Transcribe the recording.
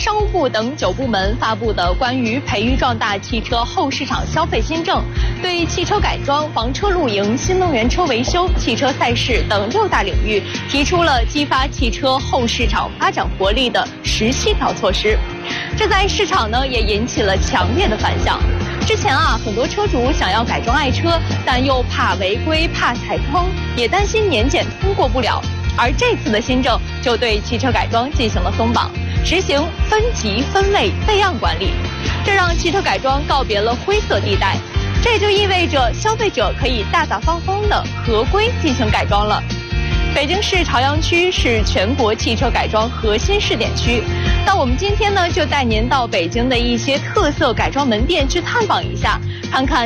商务部等9部门发布的关于培育壮大汽车后市场消费新政，对汽车改装、房车露营、新能源车维修、汽车赛事等6大领域提出了激发汽车后市场发展活力的17条措施。这在市场呢也引起了强烈的反响。之前很多车主想要改装爱车，但又怕违规、怕踩坑，也担心年检通过不了。而这次的新政就对汽车改装进行了松绑，实行分级、分类、备案管理，这让汽车改装告别了灰色地带。这就意味着消费者可以大大方方的合规进行改装了。北京市朝阳区是全国汽车改装核心试点区，那我们今天呢就带您到北京的一些特色改装门店去探访一下，看看